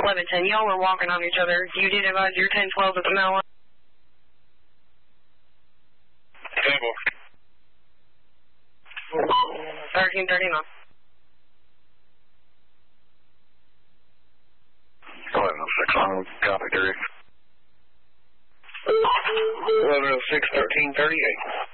1110. Y'all were walking on each other. You did advise your 1012 at the Mel. 1339. 1106, copy, direct. 1106, 1338.